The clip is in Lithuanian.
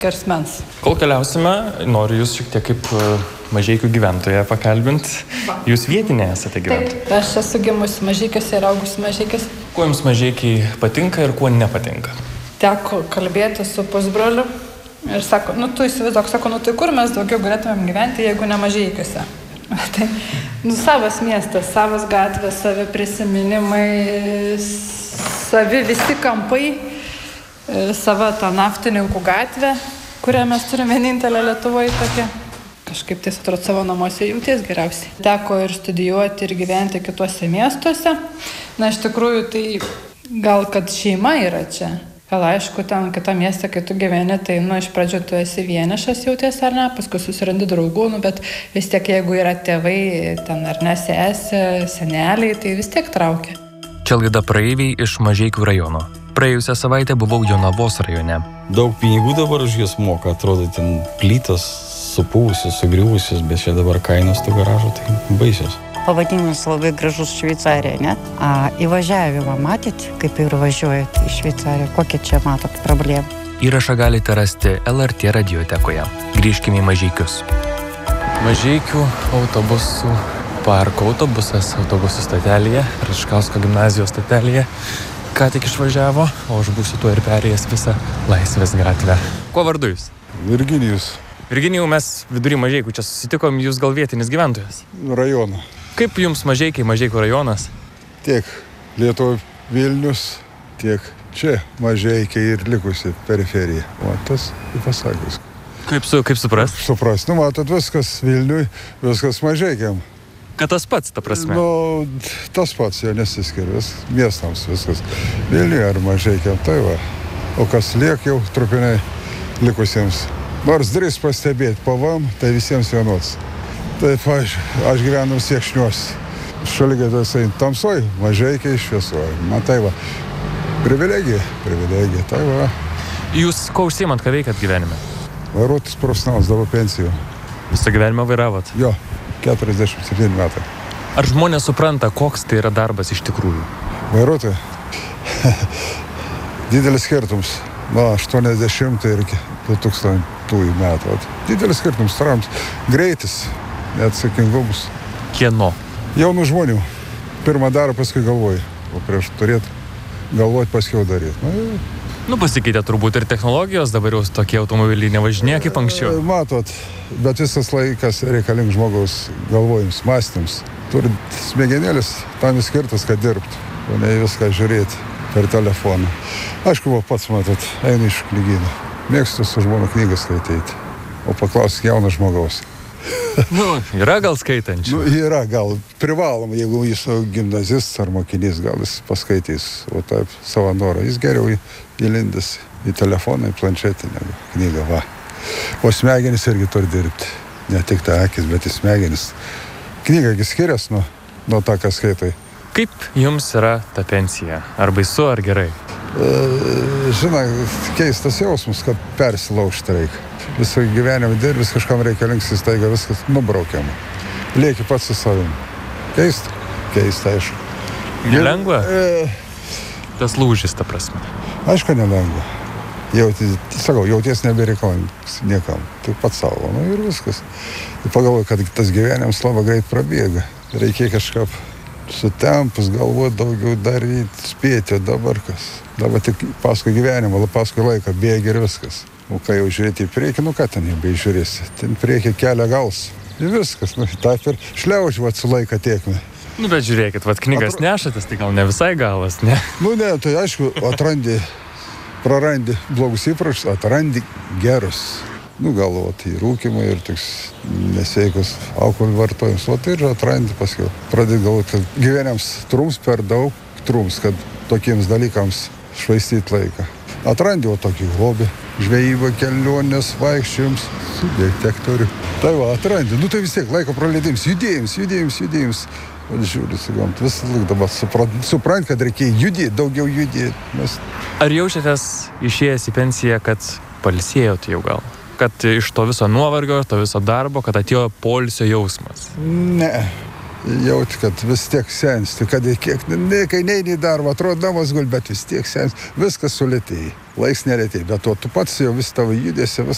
Kersmens. Kol keliausime, noriu jūs šiek tiek kaip Mažeikių gyventoją pakalbinti. Jūs vietinė esate gyventojai? Taip, aš esu gimusi Mažeikiuose ir augusi Mažeikiuose. Kuo jums Mažeikiai patinka ir kuo nepatinka? Teko kalbėti su pusbroliu ir sako, tu įsivaizduok, sako, tai kur mes daugiau galėtumėm gyventi, jeigu ne Mažeikiuose. Tai, savas miestas, savas gatvės, savi prisiminimai, savi visi kampai, sava ta naftininkų gatvė, kurią mes turime vienintelę Lietuvoje tokia. Kažkaip tai atrodo savo namuose jauties geriausiai. Teko ir studijuoti, ir gyventi kituose miestuose. Iš tikrųjų, tai gal kad šeima yra čia. Gal aišku, ten kitą miestą, kai tu gyveni, tai iš pradžių tu esi vienišas jauties ar ne, paskui susirandi draugų, bet vis tiek jeigu yra tėvai, ten ar ne sesė, seneliai, tai vis tiek traukia. Čia laida Praeiviai iš Mažeikių rajono. Praėjusią savaitę buvau Jonavos rajone. Daug pinigų dabar už jas moka, atrodo, ten plytas supūvusios, sugriuvusios, bet čia dabar kainos tų garažų tai baisios. Pavadinimas labai gražus Šveicarija, ne? Įvažiavimą matėt, kaip ir važiuojat į Šveicariją? Kokią čia matot problemą? Įrašą galite rasti LRT radiotekoje. Grįžkime į Mažeikius. Mažeikių autobusų parko autobusas autobusų stotelėje, Račkausko gimnazijos stotelėje. Ką tik išvažiavo, o aš būsiu tuo ir perėjęs visą Laisvės gatvę. Kuo vardu jūs? Virginijus. Virginijau, mes vidury Mažeikių čia susitikom, jūs gal vietinis gyventojas? Rajono. Kaip jums Mažeikiai, Mažeikių rajonas? Tiek Lietuva Vilnius, tiek čia Mažeikiai ir likusi periferija. O tas ir pasakius. Kaip suprast? Suprast, matot, viskas Vilniui, viskas Mažeikiam. Kad tas pats, ta prasme? Tas pats jau nesiskiria, miestams viskas. Vilniui ar Mažeikiam, tai va. O kas liek jau trupiniai likusiems. Nors drįs pastebėti PVM, tai visiems vienods. Taip, aš gyvenu Siekšniuose. Šaligatvis tamsoj, Mažeikiai šviesuoj. Man tai va, privilegija, tai va. Jūs ko užsiimat, ką veikat gyvenime? Vairuotis profesionalas, dabar pensijų. Visą gyvenimą vairavot? Jo, 47 metai. Ar žmonės supranta, koks tai yra darbas iš tikrųjų? Vairuotojai? Didelis skirtums. Nuo 80 ir 2000 metų. Didelis skirtums, trams, greitis, neatsakingumus. Kieno? Jaunų žmonių. Pirmą daro, paskui galvoji. O prieš turėt galvoti, paskui daryti. Pasikeitė turbūt ir technologijos, dabar jau tokie automobiliai nevažinėja kaip anksčiau. Matot, bet visas laikas reikalingas žmogaus galvojims, mąstyms. Turi smegenėlis tam skirtas, kad dirbti, o ne viską žiūrėti per telefoną. Aišku, pats, matot, einu iš knygyno. Mėgstu su žmona knygas skaityti, o paklausk jauno žmogaus. Yra gal skaitančių? Yra gal. Privalom, jeigu jis gimnazistas ar mokinys, gal jis paskaitys, o taip savo norą. Jis geriau įlindęs į telefoną, į planšetę negu knygą, va. O smegenys irgi turi dirbti. Ne tik ta akis, bet į smegenys. Knyga skiriasi nuo tą, ką skaitai. Kaip jums yra ta pensija? Ar baisu, ar gerai? Žinai, keistas jausmas, kad persilaužti reikia. Visą gyvenimą dirbis, kažkam reikia linkstis, taiga viskas nubraukiama. Lieki pats su savim. Keista, aišku. Nelengva? Tas lūžis, ta prasme. Aišku, nelengva. Jauties nebereikalingas niekam. Tai pats savo, ir viskas. Ir pagalvoju, kad tas gyvenimas labai greit prabėga. Reikia kažką sutempus, galvoti daugiau daryti, spėti, dabar kas. Dabar tik paskui gyvenimą, paskui laiką bėgi ir viskas. O kai jau žiūrėti į priekį, ką ten nebeižiūrėsi. Ten priekį kelia gals. Ir viskas, taip ir šliaužiuot su laika tiekme. Bet žiūrėkit, knygas nešatės, tai gal ne visai galas, ne? Ne, tai aišku, prarandi blogus įpročius, atrandi gerus. Galvoti į rūkimą ir toks nesveikus alkoholio vartojimus. Tai ir atrandi paskui. Pradėti galvoti, kad gyvenims trums per daug, kad tokiems dalykams švaistyti laiką. Atrandi tokį hobį, žvejybą, kelionės, vaikščiojimus, su detektoriu. Tai va, atrandi. Tai vis tiek laiko praleidims, judėjims. Žiūri, visą laiką dabar suprant, kad reikia judėti, daugiau judėti. Ar jaučiatės išėjęs į pensiją, kad pailsėjot jau gal? Kad iš to viso nuovargio, to viso darbo, kad atėjo poilsio jausmas? Ne. Jauti, kad vis tiek sensti, kad kai neini į darbą, atrodo namas gul, bet vis tiek sensti. Viskas sulėtėjai. Laiks nelėtėjai, bet tu pats jau vis tavo judėsi,